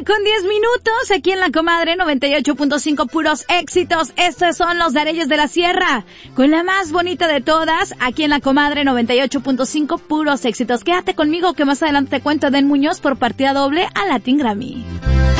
1:10 aquí en La Comadre 98.5, puros éxitos. Estos son los de Areyes de la Sierra, con la más bonita de todas, aquí en La Comadre 98.5, puros éxitos. Quédate conmigo que más adelante te cuento Den Muñoz por partida doble a Latin Grammy.